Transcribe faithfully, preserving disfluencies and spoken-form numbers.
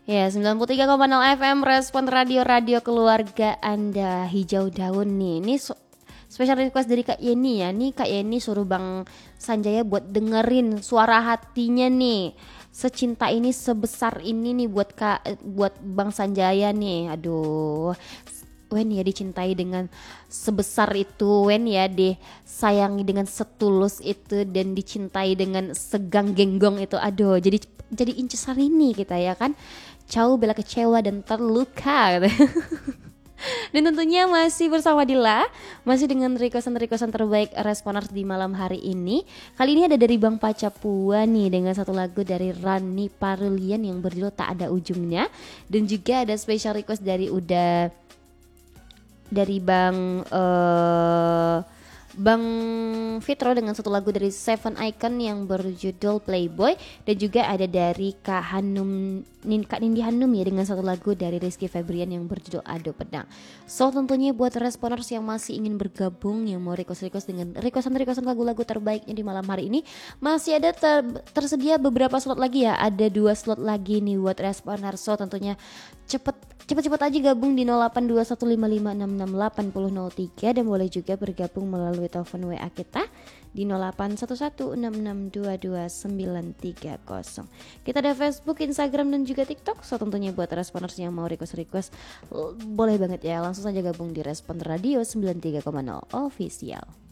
Ya, sembilan puluh tiga koma nol F M Respon Radio-radio keluarga Anda. Hijau daun nih. Ini so- special request dari Kak Yeni ya. Nih Kak Yeni suruh Bang Sanjaya buat dengerin suara hatinya nih. Secinta ini, sebesar ini nih buat Kak, buat Bang Sanjaya nih. Aduh. Wen ya dicintai dengan sebesar itu, Wen ya disayangi dengan setulus itu, dan dicintai dengan segang genggong itu. Aduh, jadi jadi Incesarini kita ya kan. Jauh bela kecewa dan terluka gitu. Dan tentunya masih bersama Dila, masih dengan requestan-requestan terbaik Responers di malam hari ini. Kali ini ada dari Bang Pacapua nih dengan satu lagu dari Rani Parulian yang berjudul Tak Ada Ujungnya. Dan juga ada special request dari udah dari Bang uh, Bang Fitro dengan satu lagu dari Seven Icon yang berjudul Playboy. Dan juga ada dari Kak Hanum Nin, Kak Nindi Hanum ya dengan satu lagu dari Rizky Febrian yang berjudul Ado Pedang. So tentunya buat Responers yang masih ingin bergabung, yang mau request-request dengan requestan-requestan lagu-lagu terbaiknya di malam hari ini, masih ada ter, tersedia beberapa slot lagi ya. Ada dua slot lagi nih buat Responers. So tentunya cepet Cepat-cepat aja gabung di nol delapan dua satu lima lima enam enam delapan nol nol tiga, dan boleh juga bergabung melalui telepon W A kita di nol delapan satu satu enam enam dua dua sembilan tiga nol. Kita ada Facebook, Instagram, dan juga TikTok. So tentunya buat Responers yang mau request-request, boleh banget ya, langsung saja gabung di Respon Radio sembilan puluh tiga koma nol Official.